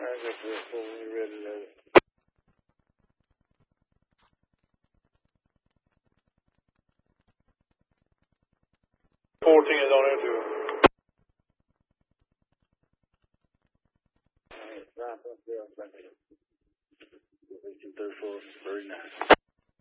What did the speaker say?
I guess we're fully ready to. 14 is on into it. Right up there, 34, very nice.